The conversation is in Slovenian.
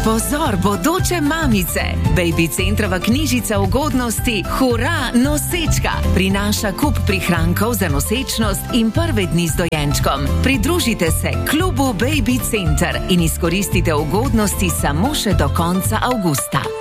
Pozor, bodoče mamice! Baby Centrova knjižica ugodnosti Hura nosečka prinaša kup prihrankov za nosečnost in prve dni z dojenčkom. Pridružite se klubu Baby Center in izkoristite ugodnosti samo še do konca avgusta.